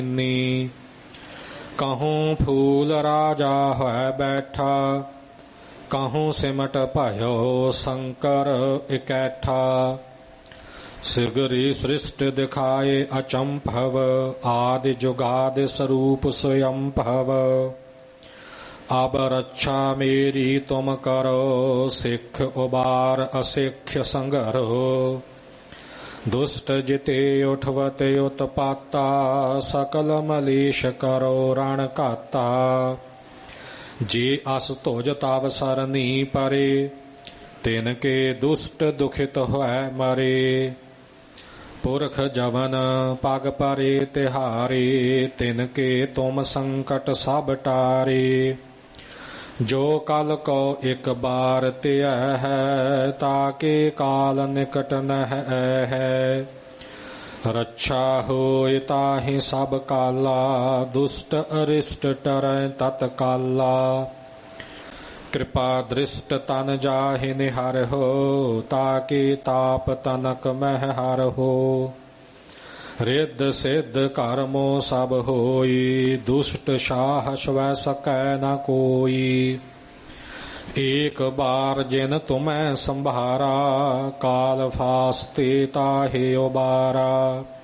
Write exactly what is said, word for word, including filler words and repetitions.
ਨੀ। कहूँ फूल राजा है बैठा, कहूँ सिमट भयो शंकर इकैठा। सिगरी सृष्टि दिखाए अचंभव, आदि जुगादि स्वरूप स्वयंभव। अब रक्षा मेरी तुम करो, सिख उबार असिख्य संगरो। दुष्ट जिते उठवत उत्पाता, सकल मलेश करो रण काता। जे अस तुज तव सरनी परे, तिनके दुष्ट दुखित होय मरे। पुरख जवन पग परे तिहारे, तिनके तुम संकट सब टारे। जो कल को एक बार त्यय है, ताके काल निकट नह है। रक्षा होय ताहि सब काला, दुष्ट अरिष्ट टरै तत्काला। कृपा दृष्ट तन जाहि निहर हो, ताके ताप तनक मह हर हो। रिद्ध सिद्ध कर्मो सब होई, दुष्ट साहस वै सकै न कोई। एक बार जिन तुम्हें संभारा, काल फास्ते ताहि उबारा।